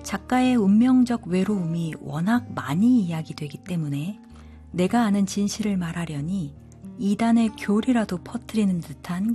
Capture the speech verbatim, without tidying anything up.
작가의 운명적 외로움이 워낙 많이 이야기되기 때문에 내가 아는 진실을 말하려니 이단의 교리라도 퍼뜨리는 듯한